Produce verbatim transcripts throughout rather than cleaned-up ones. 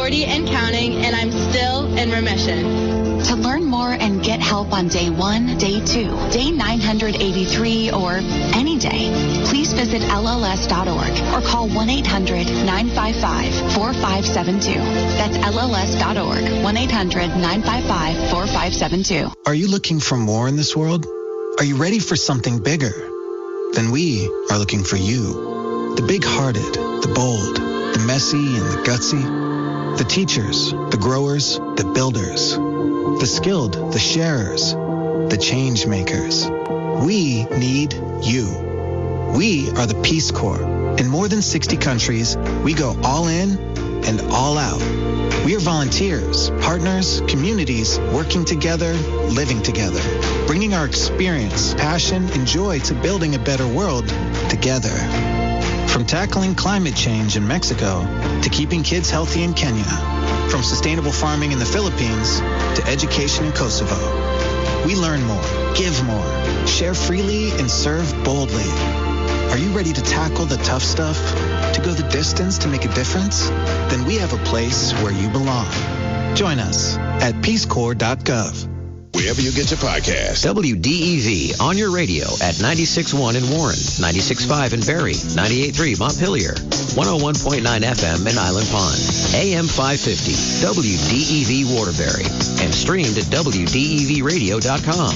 forty and counting, and I'm still in remission. To learn more and get help on day one, day two, day nine hundred eighty-three, or any day, please visit L L S dot org or call one eight hundred nine five five four five seven two. That's L L S dot org, one eight hundred nine five five four five seven two. Are you looking for more in this world? Are you ready for something bigger? Then we are looking for you. The big-hearted, the bold, the messy and the gutsy. The teachers, the growers, the builders. The skilled, the sharers, the change makers. We need you. We are the Peace Corps. In more than sixty countries, we go all in and all out. We are volunteers, partners, communities, working together, living together, bringing our experience, passion, and joy to building a better world together. From tackling climate change in Mexico to keeping kids healthy in Kenya, from sustainable farming in the Philippines to education in Kosovo. We learn more, give more, share freely, and serve boldly. Are you ready to tackle the tough stuff? To go the distance to make a difference? Then we have a place where you belong. Join us at peace corps dot gov. Wherever you get your podcast. W D E V on your radio at ninety-six point one in Warren, ninety-six point five in Barrie, ninety-eight point three Montpelier, one oh one point nine F M in Island Pond, A M five fifty, W D E V Waterbury, and streamed at W D E V radio dot com.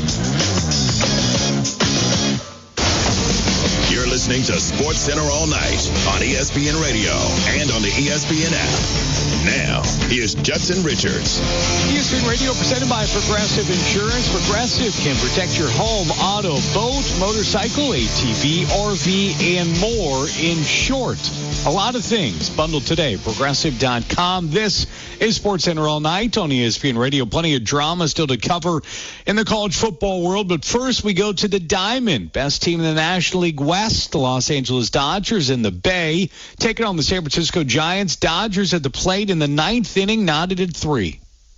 You're listening to Sports Center all night on E S P N Radio and on the E S P N app. Now, here's Judson Richards. E S P N Radio presented by Progressive Insurance. Progressive can protect your home, auto, boat, motorcycle, A T V, R V, and more. In short, a lot of things bundled today. Progressive dot com. This is Sports Center all night on E S P N Radio. Plenty of drama still to cover in the college football world. But first, we go to the Diamond. Best team in the National League West, the Los Angeles Dodgers in the Bay, taking on the San Francisco Giants. Dodgers at the plate in the ninth inning, knotted at three.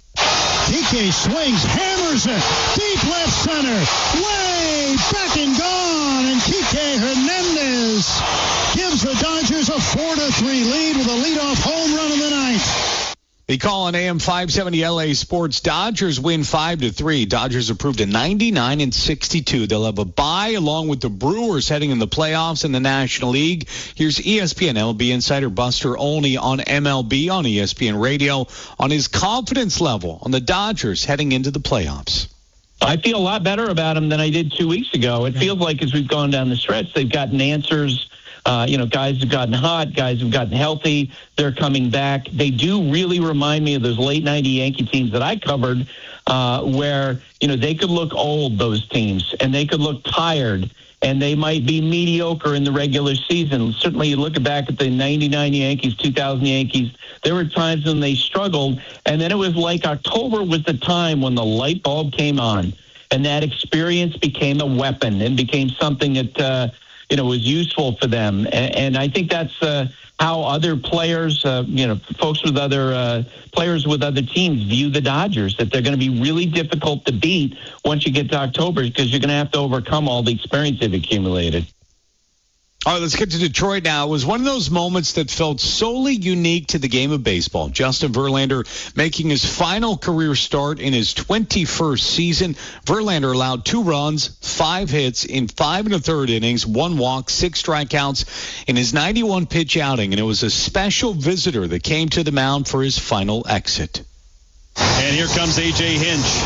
P K swings, hammers it, deep left center, way back and gone, and P K Hernandez gives the Dodgers a four to three lead with a leadoff home run in the ninth. The call on A M five seventy L A Sports. Dodgers win five to three. Dodgers approved at ninety-nine and sixty-two. They'll have a bye along with the Brewers heading in the playoffs in the National League. Here's E S P N M L B insider Buster Olney on M L B on E S P N Radio on his confidence level on the Dodgers heading into the playoffs. I feel a lot better about them than I did two weeks ago. It feels like as we've gone down the stretch, they've gotten answers. Uh, you know, guys have gotten hot, guys have gotten healthy, they're coming back. They do really remind me of those late nineties Yankee teams that I covered uh, where, you know, they could look old, those teams, and they could look tired, and they might be mediocre in the regular season. Certainly you look back at the ninety-nine Yankees, two thousand Yankees, there were times when they struggled, and then it was like October was the time when the light bulb came on, and that experience became a weapon and became something that uh, – you know, was useful for them. And, and I think that's uh, how other players, uh, you know, folks with other uh, players with other teams view the Dodgers, that they're going to be really difficult to beat once you get to October because you're going to have to overcome all the experience they've accumulated. All right, let's get to Detroit now. It was one of those moments that felt solely unique to the game of baseball. Justin Verlander making his final career start in his twenty-first season. Verlander allowed two runs, five hits in five and a third innings, one walk, six strikeouts in his ninety-one pitch outing. And it was a special visitor that came to the mound for his final exit. And here comes A J Hinch.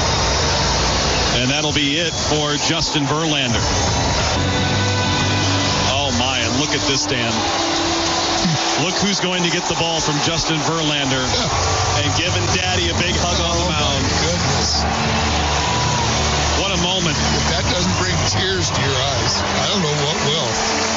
And that'll be it for Justin Verlander. Look at this, Dan. Look who's going to get the ball from Justin Verlander and giving Daddy a big hug on the mound. Oh, my goodness. What a moment. If that doesn't bring tears to your eyes, I don't know what will.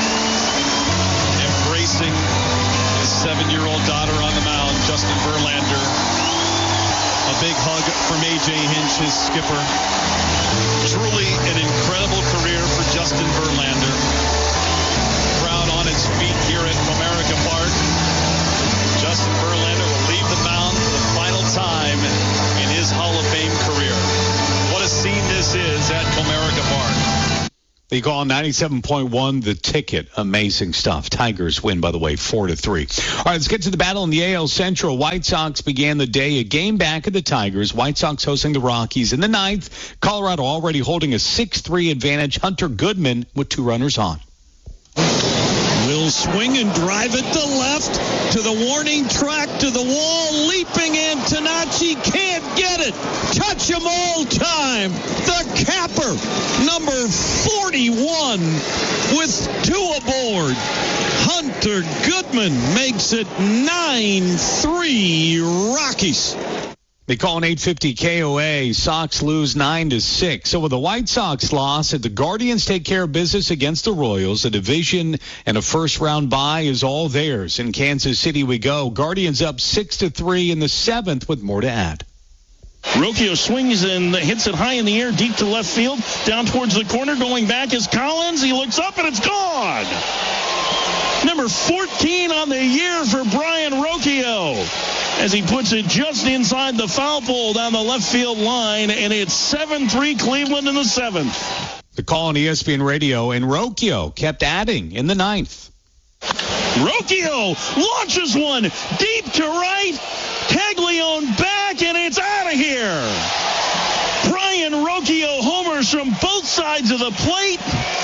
Embracing his seven-year-old daughter on the mound, Justin Verlander. A big hug from A J Hinch, his skipper. Truly an incredible career for Justin Verlander. On his feet here at Comerica Park. Justin Verlander will leave the mound for the final time in his Hall of Fame career. What a scene this is at Comerica Park. They call ninety-seven point one The Ticket. Amazing stuff. Tigers win, by the way, four to three. All right, let's get to the battle in the A L Central. White Sox began the day a game back of the Tigers. White Sox hosting the Rockies in the ninth. Colorado already holding a six three advantage. Hunter Goodman with two runners on. Will swing and drive it to left, to the warning track, to the wall, leaping in. Tanachi can't get it. Touch him all time. The capper, number forty-one, with two aboard. Hunter Goodman makes it nine three Rockies. They call an eight fifty K O A. Sox lose nine to six. So with the White Sox loss, the Guardians take care of business against the Royals. A division and a first-round bye is all theirs. In Kansas City we go. Guardians up six to three in the seventh with more to add. Rocchio swings and hits it high in the air, deep to left field, down towards the corner. Going back is Collins. He looks up and it's gone. Number fourteen on the year for Brian Rocchio, as he puts it just inside the foul pole down the left field line, and it's seven three Cleveland in the seventh. The call on E S P N Radio, and Rocchio kept adding in the ninth. Rocchio launches one deep to right. Taglione back, and it's out of here. Brian Rocchio homers from both sides of the plate,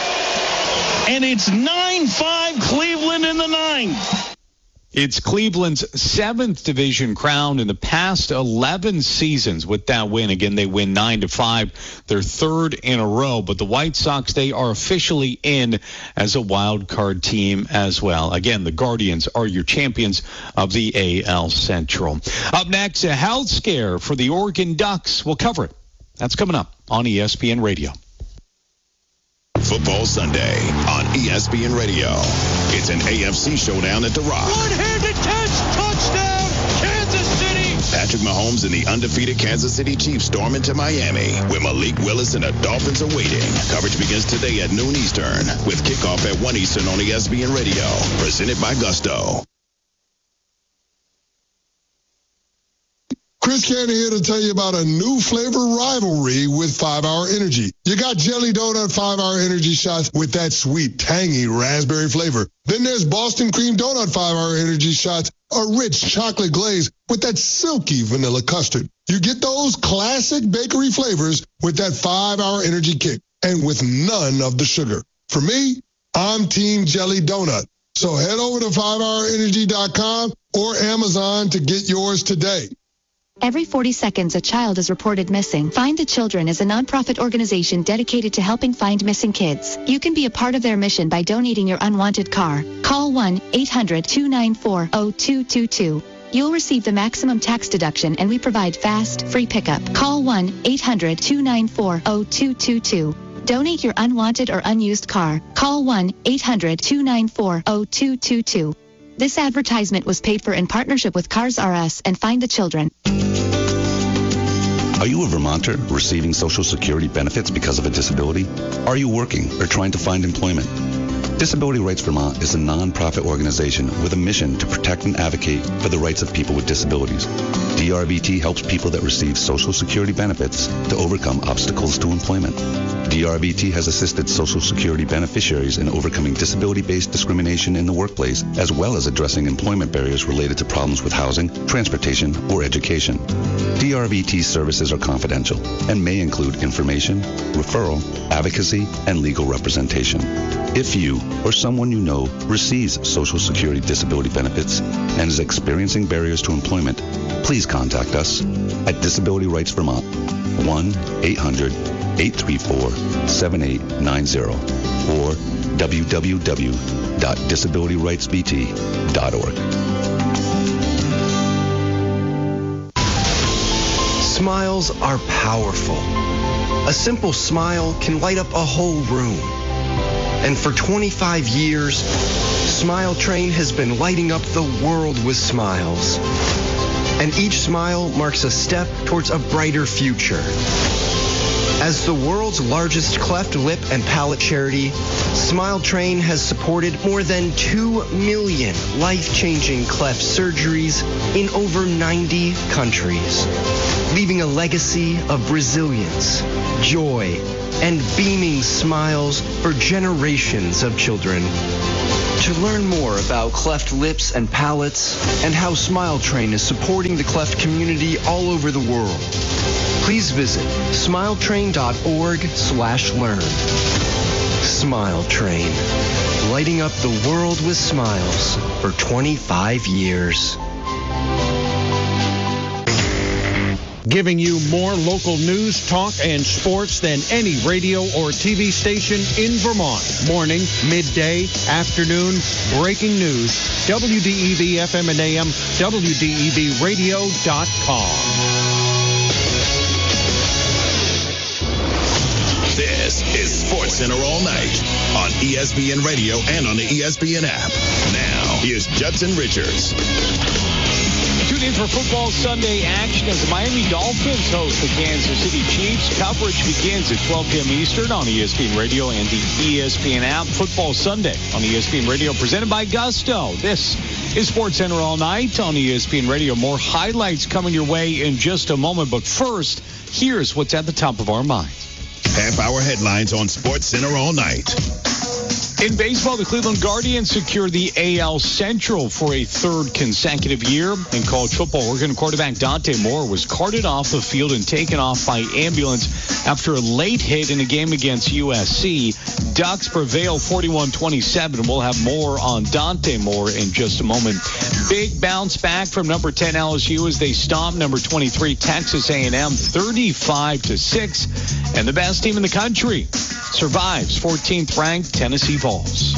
and it's nine five Cleveland in the ninth. It's Cleveland's seventh division crown in the past eleven seasons with that win. Again, they win nine to five, their third in a row. But the White Sox, they are officially in as a wild card team as well. Again, the Guardians are your champions of the A L Central. Up next, a health scare for the Oregon Ducks. We'll cover it. That's coming up on E S P N Radio. Football Sunday on E S P N Radio. It's an A F C showdown at The Rock. One-handed catch, touchdown, Kansas City. Patrick Mahomes and the undefeated Kansas City Chiefs storm into Miami, where Malik Willis and the Dolphins are waiting. Coverage begins today at noon Eastern, with kickoff at one Eastern on E S P N Radio. Presented by Gusto. Chris Candy here to tell you about a new flavor rivalry with five hour Energy. You got Jelly Donut five hour Energy shots with that sweet, tangy raspberry flavor. Then there's Boston Cream Donut five hour Energy shots, a rich chocolate glaze with that silky vanilla custard. You get those classic bakery flavors with that five hour Energy kick, and with none of the sugar. For me, I'm Team Jelly Donut. So head over to five hour energy dot com or Amazon to get yours today. Every forty seconds, a child is reported missing. Find the Children is a nonprofit organization dedicated to helping find missing kids. You can be a part of their mission by donating your unwanted car. Call one eight hundred two nine four zero two two two. You'll receive the maximum tax deduction, and we provide fast, free pickup. Call one eight hundred two nine four zero two two two. Donate your unwanted or unused car. Call one eight hundred two nine four zero two two two. This advertisement was paid for in partnership with Cars R Us and Find the Children. Are you a Vermonter receiving Social Security benefits because of a disability? Are you working or trying to find employment? Disability Rights Vermont is a nonprofit organization with a mission to protect and advocate for the rights of people with disabilities. D R V T helps people that receive Social Security benefits to overcome obstacles to employment. D R V T has assisted Social Security beneficiaries in overcoming disability-based discrimination in the workplace, as well as addressing employment barriers related to problems with housing, transportation, or education. D R V T services are confidential and may include information, referral, advocacy, and legal representation. If you or someone you know receives Social Security disability benefits and is experiencing barriers to employment, please contact us at Disability Rights Vermont, one eight hundred eight three four seven eight nine zero or w w w dot disability rights v t dot org. Smiles are powerful. A simple smile can light up a whole room. And for twenty-five years, Smile Train has been lighting up the world with smiles. And each smile marks a step towards a brighter future. As the world's largest cleft lip and palate charity, Smile Train has supported more than two million life-changing cleft surgeries in over ninety countries, leaving a legacy of resilience, joy, and beaming smiles for generations of children. To learn more about cleft lips and palates and how Smile Train is supporting the cleft community all over the world, please visit smiletrain.org slash learn. Smile Train, lighting up the world with smiles for twenty-five years. Giving you more local news, talk, and sports than any radio or T V station in Vermont. Morning, midday, afternoon, breaking news. W D E V F M and A M, W D E V radio dot com. This is Sports Center all night on E S P N Radio and on the E S P N app. Now, here's Judson Richards. Tune in for football Sunday action as the Miami Dolphins host the Kansas City Chiefs. Coverage begins at twelve p.m. Eastern on E S P N Radio and the E S P N app. Football Sunday on E S P N Radio, presented by Gusto. This is Sports Center all night on E S P N Radio. More highlights coming your way in just a moment. But first, here's what's at the top of our minds. Half-hour headlines on Sports Center all night. In baseball, the Cleveland Guardians secured the A L Central for a third consecutive year. In college football, Oregon quarterback Dante Moore was carted off the field and taken off by ambulance after a late hit in a game against U S C. Ducks prevail forty-one twenty-seven. We'll have more on Dante Moore in just a moment. Big bounce back from number ten L S U as they stomp number twenty-three Texas A and M thirty-five to six. And the best team in the country survives fourteenth ranked Tennessee Vols.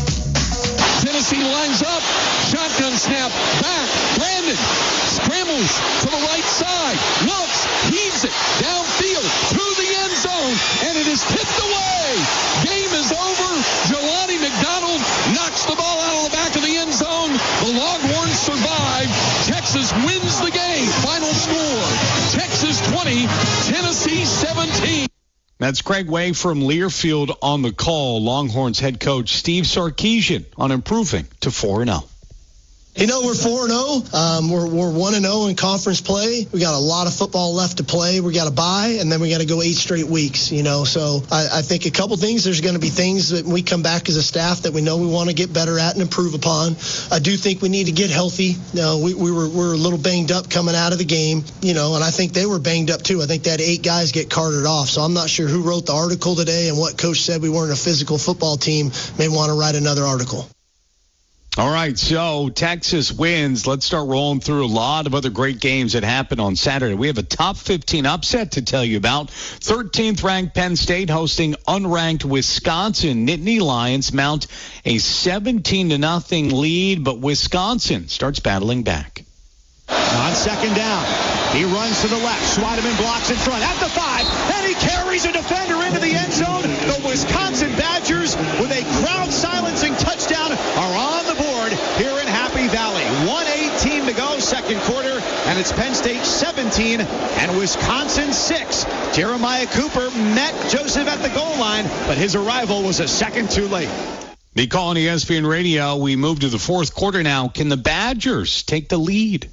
Tennessee lines up. Shotgun snap. Back. Brandon scrambles to the right side. Looks. Heaves it. Downfield. To the end zone. And it is tipped away. Game is over. Jelani McDonald knocks the ball out of the back of the end zone. The Longhorns survive. Texas wins the game. Final score. Texas twenty. Tennessee seventeen. That's Craig Way from Learfield on the call. Longhorns head coach Steve Sarkisian on improving to four and oh. You know, we're four and oh. Um, we're we're one and oh in conference play. We got a lot of football left to play. We got to bye, and then we got to go eight straight weeks, you know. So I, I think a couple things, there's going to be things that we come back as a staff that we know we want to get better at and improve upon. I do think we need to get healthy. You know, we, we were we were a little banged up coming out of the game, you know, and I think they were banged up too. I think they had eight guys get carted off. So I'm not sure who wrote the article today and what coach said we weren't a physical football team may want to write another article. All right, so Texas wins. Let's start rolling through a lot of other great games that happened on Saturday. We have a top fifteen upset to tell you about. thirteenth ranked Penn State hosting unranked Wisconsin. Nittany Lions mount a seventeen to nothing lead, but Wisconsin starts battling back. On second down, he runs to the left. Schweideman blocks in front at the five, and he carries a defender into the end zone. The Wisconsin Badgers, with a crowd-silencing touchdown, are on the board here in Happy Valley. one eighteen to go, second quarter, and it's Penn State seventeen and Wisconsin six. Jeremiah Cooper met Joseph at the goal line, but his arrival was a second too late. The call on E S P N Radio. We move to the fourth quarter now. Can the Badgers take the lead?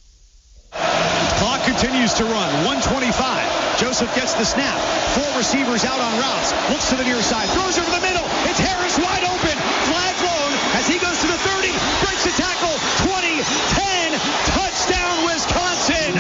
Clock continues to run. one twenty-five. Joseph gets the snap. Four receivers out on routes. Looks to the near side. Throws over the middle. It's Harris wide open. Flag blown as he goes to the thirty. Breaks the tackle. twenty, ten. Touchdown Wisconsin.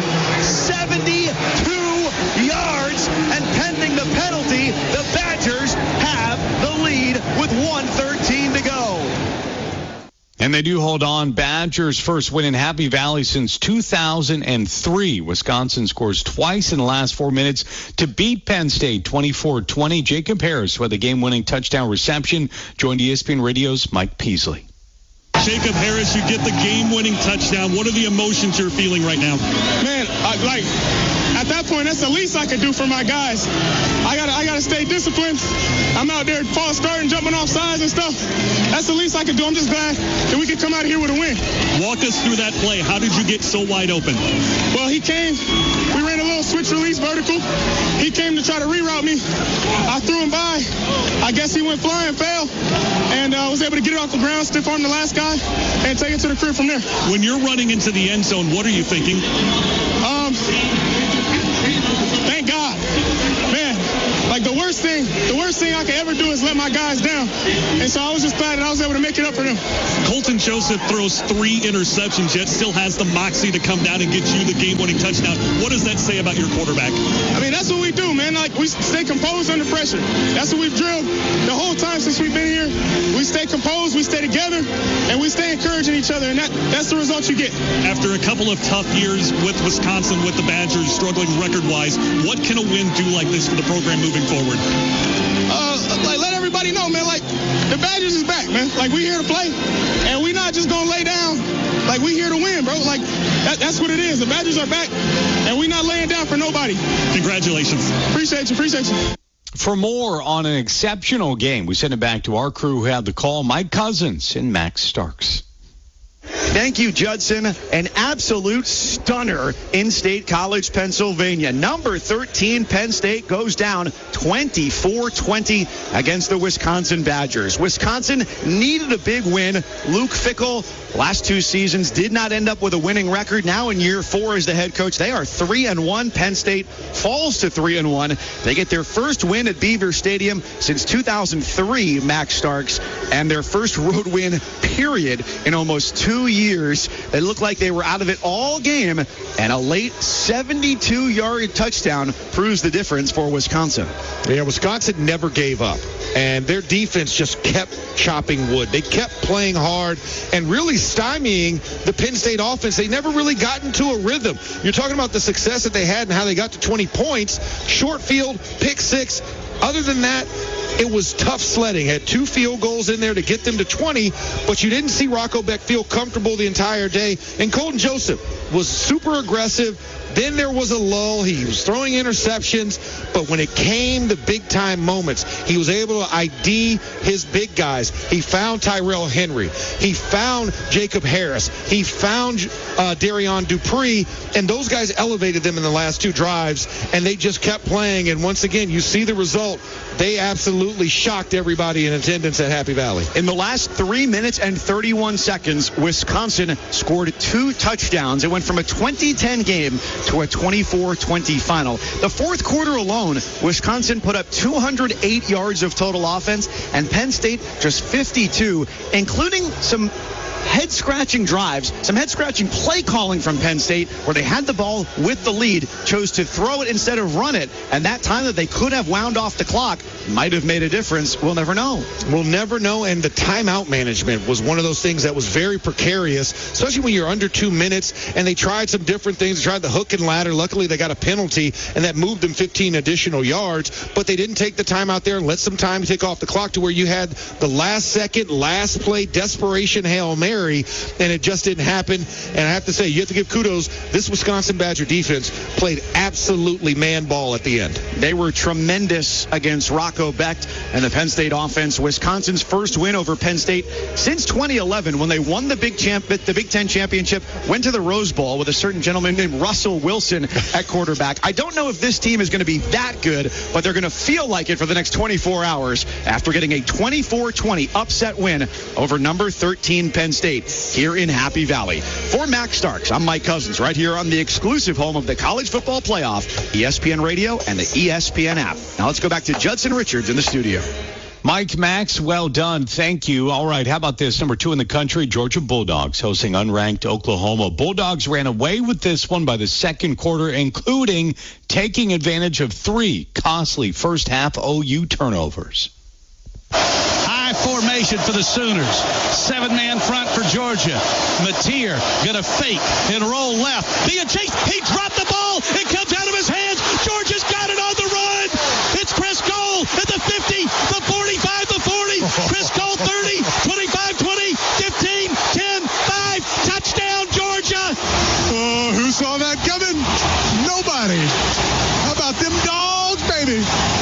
seventy-two yards. And pending the penalty, the Badgers have the lead with one thirteen to go. And they do hold on. Badgers' first win in Happy Valley since two thousand three. Wisconsin scores twice in the last four minutes to beat Penn State twenty-four twenty. Jacob Harris with a game-winning touchdown reception joined E S P N Radio's Mike Peasley. Jacob Harris, you get the game-winning touchdown. What are the emotions you're feeling right now? Man, I, like, at that point, that's the least I could do for my guys. I gotta, I gotta stay disciplined. I'm out there false starting, jumping off sides and stuff. That's the least I could do. I'm just glad that we could come out of here with a win. Walk us through that play. How did you get so wide open? Well, he came. We ran a little switch release vertical. He came to try to reroute me. I threw him by. I guess he went flying, fell, and uh, was able to get it off the ground, stiff arm the last guy, and take it to the crib from there. When you're running into the end zone, what are you thinking? Um, thank God. Man, like let my guys down. And so I was just glad that I was able to make it up for them. Colton Joseph throws three interceptions, yet still has the moxie to come down and get you the game-winning touchdown. What does that say about your quarterback? I mean, that's what we do, man. Like, we stay composed under pressure. That's what we've drilled the whole time since we've been here. We stay composed, we stay together, and we stay encouraging each other, and that, that's the result you get. After a couple of tough years with Wisconsin, with the Badgers struggling record-wise, what can a win do like this for the program moving forward? Uh, like, let everybody know, man, like, the Badgers is back, man. Like, we here to play, and we not just going to lay down. Like, we here to win, bro. Like, that, that's what it is. The Badgers are back, and we not laying down for nobody. Congratulations. Appreciate you, appreciate you. For more on an exceptional game, we send it back to our crew who had the call, Mike Cousins and Max Starks. Thank you, Judson. An absolute stunner in State College, Pennsylvania. Number thirteen, Penn State goes down twenty-four twenty against the Wisconsin Badgers. Wisconsin needed a big win. Luke Fickell, last two seasons, did not end up with a winning record. Now in year four as the head coach, they are three and one. Penn State falls to three and one. They get their first win at Beaver Stadium since two thousand three, Max Starks, and their first road win, period, in almost two years. They looked like they were out of it all game, and a late seventy-two yard touchdown proves the difference for Wisconsin. Yeah, Wisconsin never gave up, and their defense just kept chopping wood. They kept playing hard and really stymieing the Penn State offense. They never really got into a rhythm. You're talking about the success that they had and how they got to twenty points. Short field, pick six. Other than that, it was tough sledding. Had two field goals in there to get them to twenty, but you didn't see Rocco Beck feel comfortable the entire day. And Colton Joseph was super aggressive. Then there was a lull. He was throwing interceptions, but when it came to big-time moments, he was able to I D his big guys. He found Tyrell Henry. He found Jacob Harris. He found uh, Darion Dupree, and those guys elevated them in the last two drives, and they just kept playing. And once again, you see the result. They absolutely shocked everybody in attendance at Happy Valley. In the last three minutes and thirty-one seconds, Wisconsin scored two touchdowns. It went from a twenty ten game to a twenty-four twenty final. The fourth quarter alone, Wisconsin put up two hundred eight yards of total offense, and Penn State just fifty-two, including some head-scratching drives, some head-scratching play calling from Penn State where they had the ball with the lead, chose to throw it instead of run it, and that time that they could have wound off the clock might have made a difference. We'll never know. We'll never know, and the timeout management was one of those things that was very precarious, especially when you're under two minutes, and they tried some different things. They tried the hook and ladder. Luckily, they got a penalty, and that moved them fifteen additional yards, but they didn't take the time out there and let some time tick off the clock to where you had the last second, last play, desperation Hail Mary, and it just didn't happen. And I have to say, you have to give kudos. This Wisconsin Badger defense played absolutely man ball at the end. They were tremendous against Rocco Beck and the Penn State offense. Wisconsin's first win over Penn State since twenty eleven when they won the Big Champ, the Big Ten championship, went to the Rose Bowl with a certain gentleman named Russell Wilson at quarterback. I don't know if this team is going to be that good, but they're going to feel like it for the next twenty-four hours after getting a twenty-four twenty upset win over number thirteen Penn State here in Happy Valley. For Max Starks, I'm Mike Cousins, right here on the exclusive home of the College Football Playoff, E S P N Radio and the E S P N app. Now let's go back to Judson Richards in the studio. Mike, Max, well done. Thank you. All right, how about this? Number two in the country, Georgia Bulldogs hosting unranked Oklahoma. Bulldogs ran away with this one by the second quarter, including taking advantage of three costly first half O U turnovers. High formation for the Sooners. Seven-man front for Georgia. Mateer going to fake and roll left. Being chased. He dropped the ball. It comes out of his hands. Georgia's got it on the run. It's Chris Cole at the fifty, the forty-five, the forty. Chris Cole thirty, twenty-five, twenty, fifteen, ten, five. Touchdown, Georgia. Oh, who saw that coming? Nobody. How about them dogs, baby?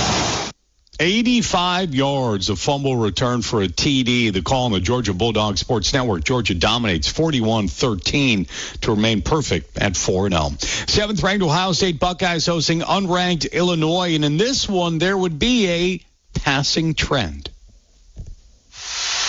eighty-five yards of fumble return for a T D. The call on the Georgia Bulldog Sports Network. Georgia dominates forty-one thirteen to remain perfect at four and oh. Seventh-ranked Ohio State Buckeyes hosting unranked Illinois. And in this one, there would be a passing trend.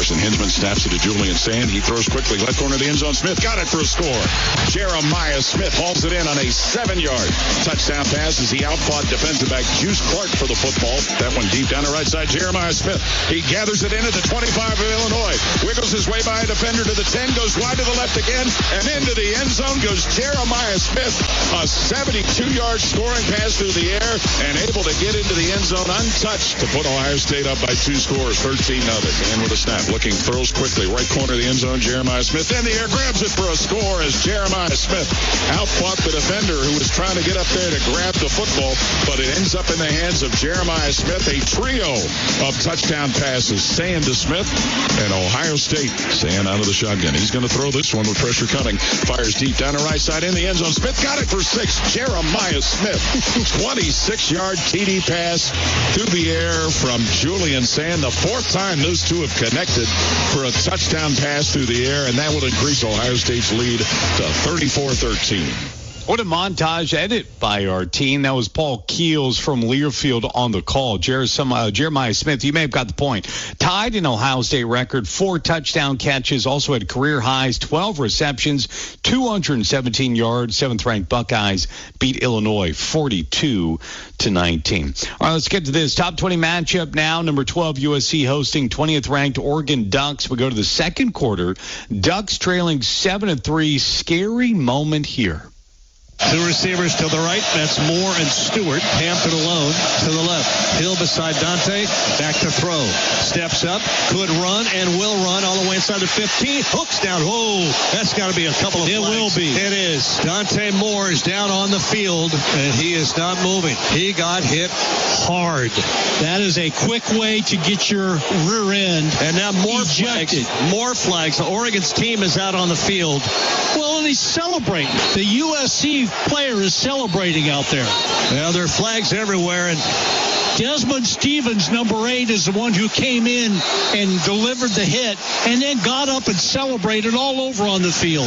Carson Hinzman snaps it to Julian Sand. He throws quickly. Left corner of the end zone. Smith got it for a score. Jeremiah Smith hauls it in on a seven-yard touchdown pass as he outfought defensive back Juice Clark for the football. That one deep down the right side. Jeremiah Smith. He gathers it in at the twenty-five of Illinois. Wiggles his way by a defender to the ten. Goes wide to the left again. And into the end zone goes Jeremiah Smith. A seventy-two-yard scoring pass through the air and able to get into the end zone untouched to put Ohio State up by two scores, thirteen nothing. And with a snap, looking, throws quickly. Right corner of the end zone, Jeremiah Smith in the air, grabs it for a score as Jeremiah Smith outfought the defender who was trying to get up there to grab the football, but it ends up in the hands of Jeremiah Smith. A trio of touchdown passes. Sand to Smith, and Ohio State, Sand out of the shotgun. He's going to throw this one with pressure coming. Fires deep down the right side in the end zone. Smith got it for six. Jeremiah Smith, twenty-six-yard T D pass through the air from Julian Sand. The fourth time those two have connected for a touchdown pass through the air, and that will increase Ohio State's lead to thirty-four thirteen. What a montage edit by our team. That was Paul Keels from Learfield on the call. Jer- some, uh, Jeremiah Smith, you may have got the point. Tied an Ohio State record, four touchdown catches, also had career highs, twelve receptions, two hundred seventeen yards. Seventh-ranked Buckeyes beat Illinois forty-two to nineteen. All right, let's get to this. Top twenty matchup now. Number twelve, U S C hosting twentieth-ranked Oregon Ducks. We go to the second quarter. Ducks trailing seven to three. Scary moment here. Two receivers to the right. That's Moore and Stewart. Hampton alone to the left. Hill beside Dante. Back to throw. Steps up. Could run and will run all the way inside the fifteen. Hooks down. Whoa. That's got to be a couple of It flags. will be. It is. Dante Moore is down on the field, and he is not moving. He got hit hard. That is a quick way to get your rear end And now more ejected. flags. More flags. Oregon's team is out on the field. Well, and he's celebrating. The U S C player is celebrating out there. Well, there are flags everywhere, and Desmond Stevens, number eight, is the one who came in and delivered the hit and then got up and celebrated all over on the field.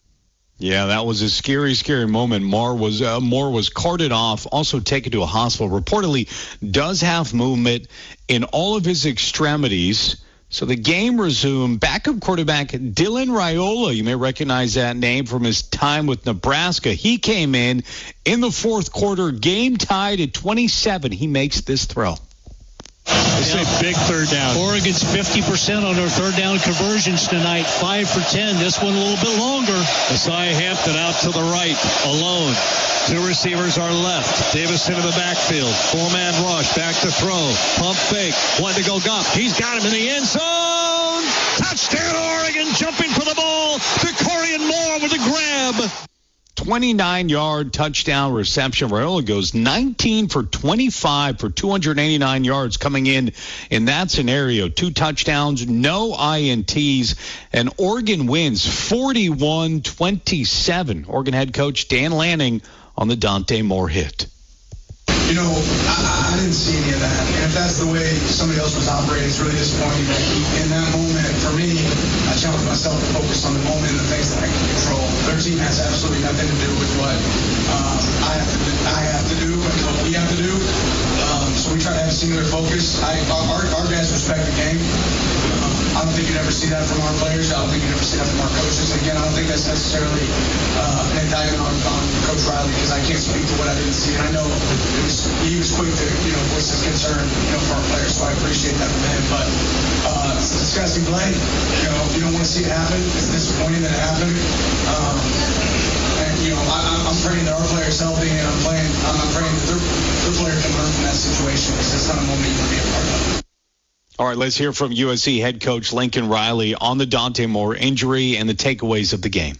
Yeah, that was a scary, scary moment. Moore was uh, Moore was carted off, also taken to a hospital. Reportedly does have movement in all of his extremities. So the game resumed. Backup quarterback Dylan Raiola, you may recognize that name from his time with Nebraska. He came in in the fourth quarter, game tied at twenty-seven. He makes this throw. It's a big third down. Oregon's fifty percent on their third down conversions tonight, five for ten. This one a little bit longer. Messiah Hampton out to the right, alone. Two receivers are left. Davison in the backfield. Four-man rush, back to throw. Pump fake, one to go Goff. He's got him in the end zone. Touchdown, Oregon, jumping for the ball. Vicorian Moore with a grab. twenty-nine-yard touchdown reception. Raiola goes nineteen for twenty-five for two hundred eighty-nine yards coming in in that scenario. Two touchdowns, no I N Ts, and Oregon wins forty-one twenty-seven. Oregon head coach Dan Lanning on the Dante Moore hit. You know, I, I didn't see any of that. And if that's the way somebody else was operating, it's really disappointing. But in that moment, for me, I challenged myself to focus on the moment and the things that I can control. Their team has absolutely nothing to do with what um, I have to do, I have to do and what we have to do. Um, so we try to have a singular focus. I, our, our guys respect the game. Um, I don't think you'd ever see that from our players. I don't think you'd ever see that from our coaches. Again, I don't think that's necessarily uh, an indictment on, on Coach Riley because I can't speak to what I didn't see. And I know it was, he was quick to, you know, voice his concern, you know, for our players. So I appreciate that from him. But uh, it's a disgusting play. You know, you don't want to see it happen. It's disappointing that it happened. Um, and you know, I, I'm praying that our player's healthy, and I'm playing. I'm praying that their, their player can learn from that situation because it's not a moment you want to be a part of. All right, let's hear from U S C head coach Lincoln Riley on the Dante Moore injury and the takeaways of the game.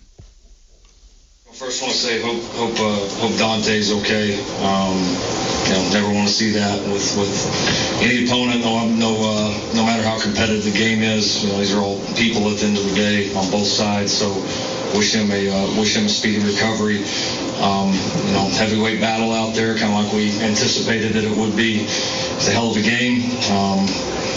First, I want to say hope hope uh, hope Dante's okay. Um, you know, never want to see that with, with any opponent. No, no, uh, no matter how competitive the game is. You know, these are all people at the end of the day on both sides. So, wish him a uh, wish him a speedy recovery. Um, you know, heavyweight battle out there, kind of like we anticipated that it would be. It's a hell of a game. Um,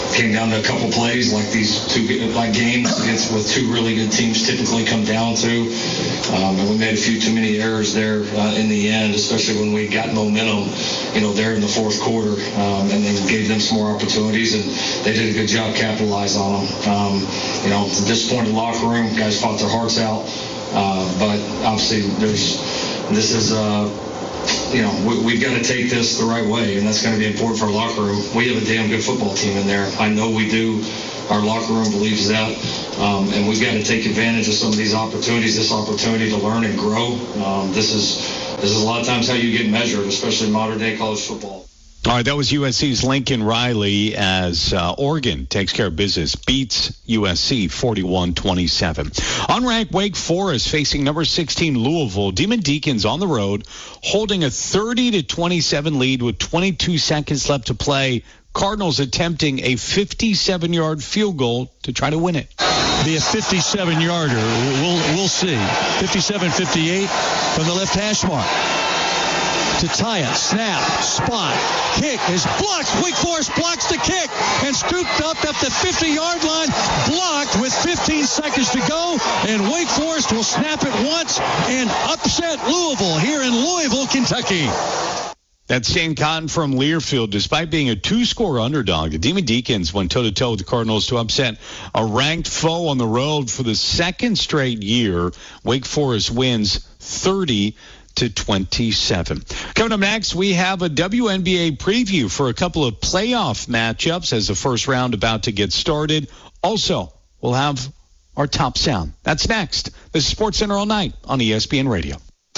came down to a couple plays like these two like games against with two really good teams typically come down to. Um, and we made a few too many errors there uh, in the end, especially when we got momentum, you know, there in the fourth quarter, um, and then gave them some more opportunities, and they did a good job capitalizing on them. Um, you know, it's a disappointed locker room. Guys fought their hearts out, uh, but obviously there's this is. Uh, You know, we, we've got to take this the right way, and that's going to be important for our locker room. We have a damn good football team in there. I know we do. Our locker room believes that, um, and we've got to take advantage of some of these opportunities, this opportunity to learn and grow. Um, this is this is a lot of times how you get measured, especially in modern-day college football. All right, that was U S C's Lincoln Riley as uh, Oregon takes care of business, beats U S C forty-one twenty-seven. Unranked Wake Forest facing number sixteen Louisville. Demon Deacons on the road holding a thirty to twenty-seven lead with twenty-two seconds left to play. Cardinals attempting a fifty-seven-yard field goal to try to win it. Be a fifty-seven-yarder. We'll, we'll see. fifty-seven fifty-eight from the left hash mark. To Taya, snap, spot, kick is blocked. Wake Forest blocks the kick and scooped up at the fifty-yard line, blocked with fifteen seconds to go, and Wake Forest will snap it once and upset Louisville here in Louisville, Kentucky. That's Stan Cotton from Learfield. Despite being a two-score underdog, the Demon Deacons went toe-to-toe with the Cardinals to upset a ranked foe on the road for the second straight year. Wake Forest wins thirty to twenty-seven. Coming up next, we have a W N B A preview for a couple of playoff matchups as the first round about to get started. Also, we'll have our top sound. That's next. This is Sports Center All Night on E S P N Radio.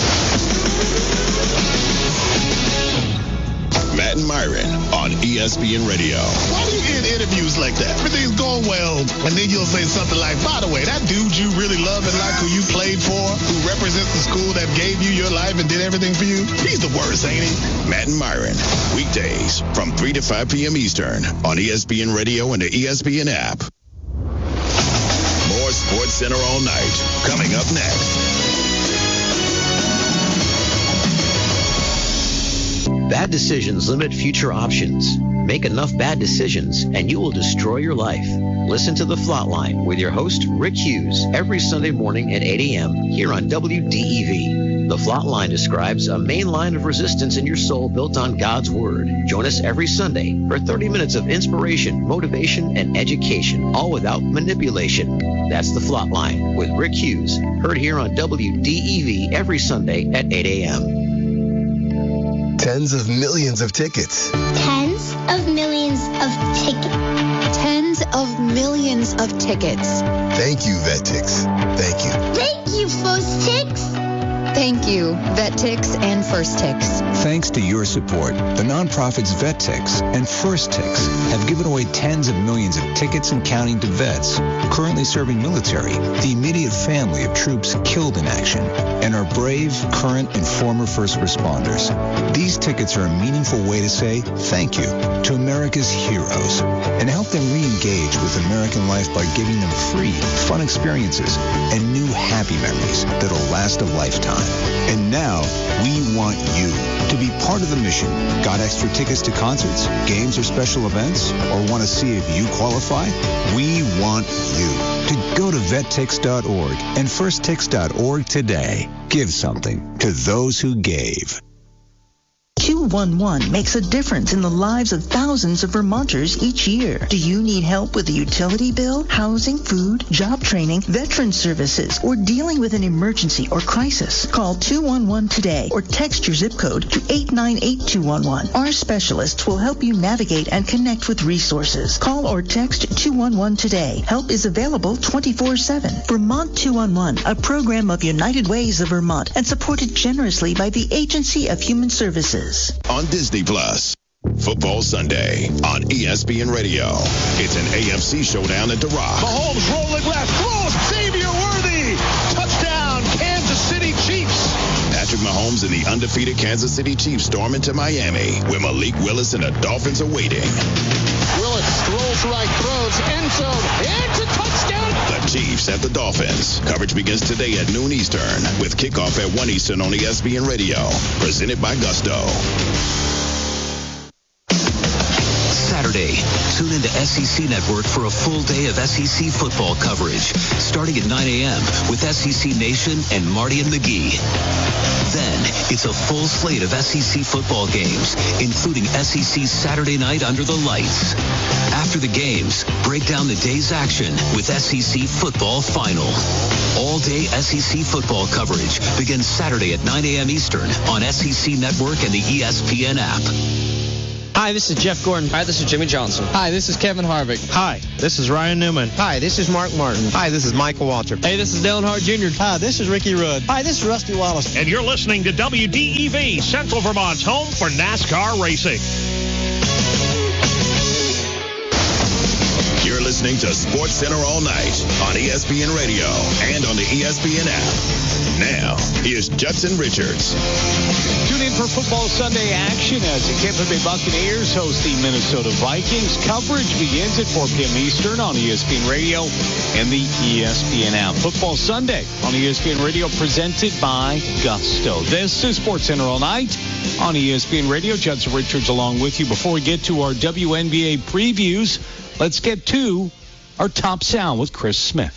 Matt and Myron on E S P N Radio. Why do you end interviews like that? Everything's going well, and then you'll say something like, by the way, that dude you really love and like who you played for, who represents the school that gave you your life and did everything for you, he's the worst, ain't he? Matt and Myron, weekdays from three to five p.m. Eastern on E S P N Radio and the E S P N app. More Sports Center All Night coming up next. Bad decisions limit future options. Make enough bad decisions and you will destroy your life. Listen to The Flatline with your host, Rick Hughes, every Sunday morning at eight a.m. here on W D E V. The Flatline describes a main line of resistance in your soul built on God's Word. Join us every Sunday for thirty minutes of inspiration, motivation, and education, all without manipulation. That's The Flatline with Rick Hughes, heard here on W D E V every Sunday at eight a.m. Tens of millions of tickets. Tens of millions of tickets. Tens of millions of tickets. Thank you, VetTix. Thank you. Thank you, First Tix. Thank you, VetTix and First Tix. Thanks to your support, the nonprofits VetTix and First Tix have given away tens of millions of tickets and counting to vets currently serving military, the immediate family of troops killed in action, and our brave, current, and former first responders. These tickets are a meaningful way to say thank you to America's heroes and help them re-engage with American life by giving them free, fun experiences and new happy memories that'll last a lifetime. And now, we want you to be part of the mission. Got extra tickets to concerts, games, or special events? Or want to see if you qualify? We want you to go to vettix dot org and first tix dot org today. Give something to those who gave. two one one makes a difference in the lives of thousands of Vermonters each year. Do you need help with a utility bill, housing, food, job training, veteran services, or dealing with an emergency or crisis? Call two one one today or text your zip code to eight nine eight two one one. Our specialists will help you navigate and connect with resources. Call or text two one one today. Help is available twenty-four seven. Vermont two one one, a program of United Ways of Vermont and supported generously by the Agency of Human Services. On Disney Plus. Football Sunday on E S P N Radio. It's an A F C showdown at the Rock. Mahomes rolling left, throws, Xavier Worthy, touchdown, Kansas City Chiefs. Patrick Mahomes and the undefeated Kansas City Chiefs storm into Miami, where Malik Willis and the Dolphins are waiting. Willis throws right, throws, end zone, it's a touchdown. The Chiefs at the Dolphins. Coverage begins today at noon Eastern, with kickoff at one Eastern on E S P N Radio. Presented by Gusto. Saturday, Tune into S E C Network for a full day of S E C football coverage, starting at nine a.m. with S E C Nation and Marty and McGee. Then, it's a full slate of S E C football games, including S E C Saturday Night Under the Lights. After the games, break down the day's action with S E C Football Final. All-day S E C football coverage begins Saturday at nine a.m. Eastern on S E C Network and the E S P N app. Hi, this is Jeff Gordon. Hi, this is Jimmy Johnson. Hi, this is Kevin Harvick. Hi, this is Ryan Newman. Hi, this is Mark Martin. Hi, this is Michael Waltrip. Hey, this is Dale Hart Junior Hi, this is Ricky Rudd. Hi, this is Rusty Wallace. And you're listening to W D E V, Central Vermont's home for NASCAR racing. You're listening to Sports Center all night on E S P N Radio and on the E S P N app. Now, here's Judson Richards. Tune in for Football Sunday action as the Tampa Bay Buccaneers host the Minnesota Vikings. Coverage begins at four p.m. Eastern on E S P N Radio and the E S P N app. Football Sunday on E S P N Radio presented by Gusto. This is Sports Center all night on E S P N Radio. Judson Richards along with you. Before we get to our W N B A previews, let's get to our top sound with Chris Smith.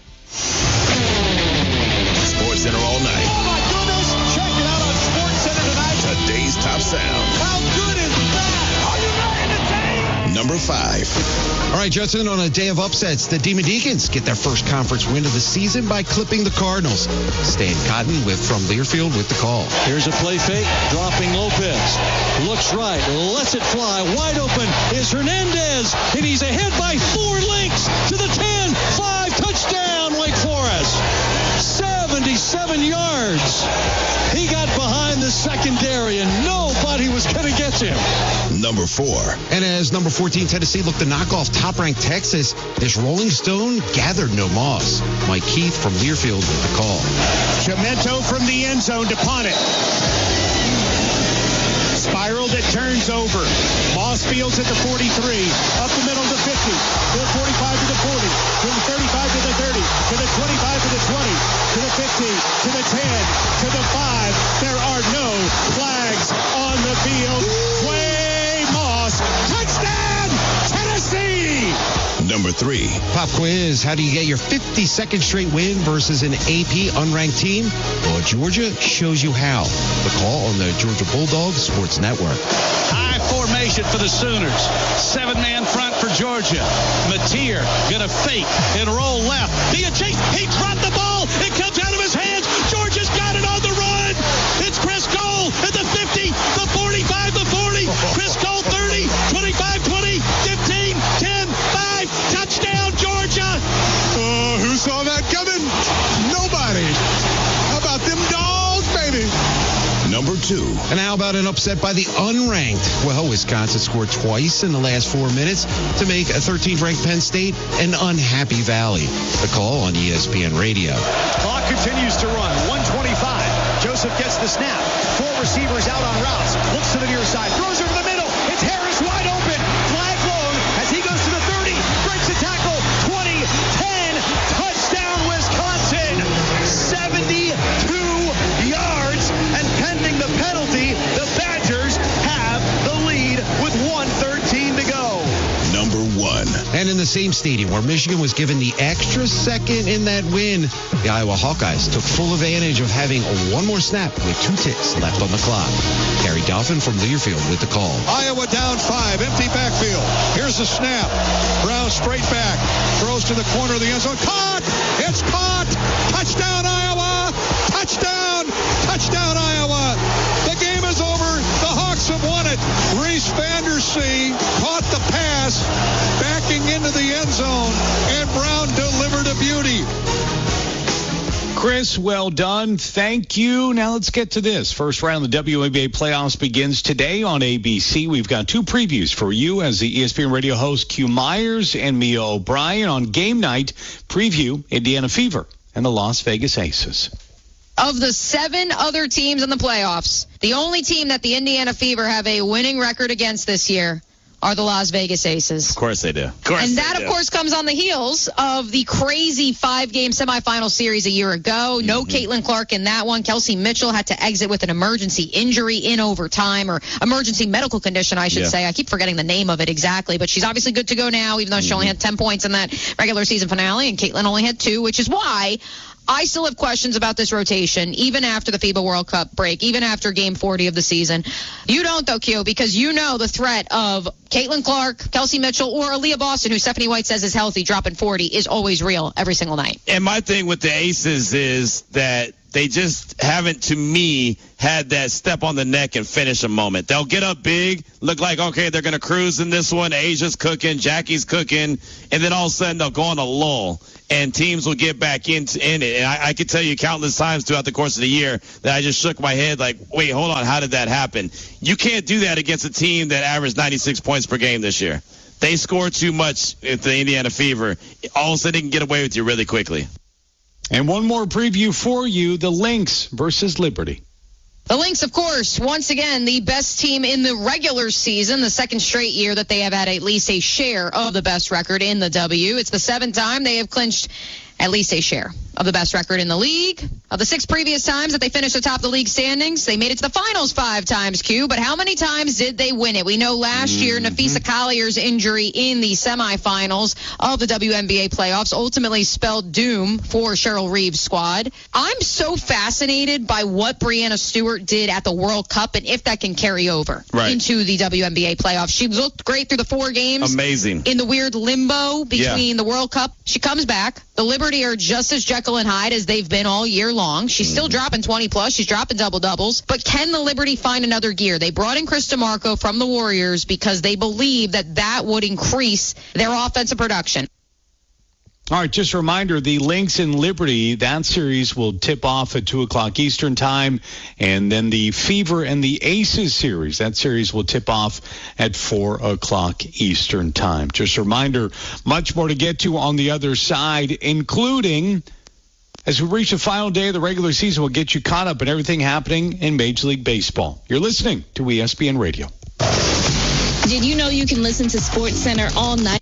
Sports Center all night. Oh, my goodness. Check it out on Sports Center tonight. Today's top sound. How good is that? Are you ready to take? Number five. All right, Judson, on a day of upsets, the Demon Deacons get their first conference win of the season by clipping the Cardinals. Stan Cotton with from Learfield with the call. Here's a play fake, dropping Lopez. Looks right, lets it fly. Wide open is Hernandez, and he's ahead by four lengths to the ten. Five, touchdown, Wake Forest. seventy-seven yards. He got behind the secondary, and nobody was going to get him. Number four. And as number fourteen Tennessee looked to knock off top-ranked Texas, this Rolling Stone gathered no moss. Mike Keith from Learfield with the call. Chimento from the end zone to punt it. Spiral that turns over. Moss Fields at the forty-three. Up the middle to fifty. To the forty-five to the forty. To the thirty-five to the thirty. To the twenty-five to the twenty. To the fifteen. To the ten. To the five. There are no flags on the field. Quay Moss. Touchdown! Tennessee! Number three. Pop quiz. How do you get your fifty-second straight win versus an A P unranked team? Well, Georgia shows you how. The call on the Georgia Bulldogs Sports Network. High formation for the Sooners. Seven-man front for Georgia. Mateer gonna fake and roll left. Be a chase. He dropped the ball. It comes out of his hands. Georgia's got it on the run. It's Chris Cole at the fifty, the forty-five, the forty. Chris Cole thirty, twenty-five, twenty, fifteen, ten, five. Touchdown, Georgia. Uh, who saw that coming? Nobody. How about them dogs, baby? Number two. And how about an upset by the unranked? Well, Wisconsin scored twice in the last four minutes to make a thirteenth ranked Penn State an unhappy Valley. The call on E S P N Radio. Clock continues to run. one twenty-five. Joseph gets the snap. Four receivers out on routes. Looks to the near side. Throws over the middle. It's Harris wide open. Flag blown as he goes to the thirty. Breaks a tackle. twenty, ten. Touchdown, Wisconsin. seventy-two yards. And pending the penalty, the Badgers have the lead with one thirteen to go. Number one. And in the same stadium where Michigan was given the extra second in that win, the Iowa Hawkeyes took full advantage of having one more snap with two ticks left on the clock. Gary Dolphin from Learfield with the call. Iowa down five, empty backfield. Here's the snap. Brown straight back. Throws to the corner of the end zone. Caught! It's caught! Touchdown, Iowa! Touchdown! Touchdown, Iowa! The game is over. The Hawks have won it. Reese Vandersee caught the pass, backing into the end zone, and Brown delivered a beauty. Chris, well done. Thank you. Now let's get to this. First round of the W N B A playoffs begins today on A B C. We've got two previews for you as the E S P N radio host Q Myers and Mia O'Brien. On game night, preview Indiana Fever and the Las Vegas Aces. Of the seven other teams in the playoffs, the only team that the Indiana Fever have a winning record against this year are the Las Vegas Aces. Of course they do. Of course and that, they of do. course, comes on the heels of the crazy five-game semifinal series a year ago. No mm-hmm. Caitlin Clark in that one. Kelsey Mitchell had to exit with an emergency injury in overtime, or emergency medical condition, I should yeah. say. I keep forgetting the name of it exactly, but she's obviously good to go now, even though mm-hmm. she only had ten points in that regular season finale, and Caitlin only had two, which is why I still have questions about this rotation, even after the FIBA World Cup break, even after Game forty of the season. You don't, though, Q, because you know the threat of Caitlin Clark, Kelsey Mitchell, or Aaliyah Boston, who Stephanie White says is healthy, dropping forty, is always real every single night. And my thing with the Aces is that they just haven't, to me, had that step on the neck and finish a moment. They'll get up big, look like, okay, they're going to cruise in this one. Asia's cooking, Jackie's cooking, and then all of a sudden they'll go on a lull, and teams will get back into, in it. And I, I could tell you countless times throughout the course of the year that I just shook my head like, wait, hold on, how did that happen? You can't do that against a team that averaged ninety-six points per game this year. They score too much at the Indiana Fever. All of a sudden they can get away with you really quickly. And one more preview for you, the Lynx versus Liberty. The Lynx, of course, once again, the best team in the regular season, the second straight year that they have had at least a share of the best record in the W. It's the seventh time they have clinched at least a share of the best record in the league. Of the six previous times that they finished atop the league standings, they made it to the finals five times, Q. But how many times did they win it? We know last mm-hmm. year, Nafisa Collier's injury in the semifinals of the W N B A playoffs ultimately spelled doom for Cheryl Reeves' squad. I'm so fascinated by what Breanna Stewart did at the World Cup and if that can carry over right. into the W N B A playoffs. She looked great through the four games. Amazing. In the weird limbo between yeah. the World Cup. She comes back. The Liberty are just as Jekyll and Hyde as they've been all year long. She's mm. still dropping twenty plus. She's dropping double doubles. But can the Liberty find another gear? They brought in Chris DeMarco from the Warriors because they believe that that would increase their offensive production. All right, just a reminder, the Lynx and Liberty, that series will tip off at two o'clock Eastern time. And then the Fever and the Aces series, that series will tip off at four o'clock Eastern time. Just a reminder, much more to get to on the other side, including, as we reach the final day of the regular season, we'll get you caught up in everything happening in Major League Baseball. You're listening to E S P N Radio. Did you know you can listen to SportsCenter all night?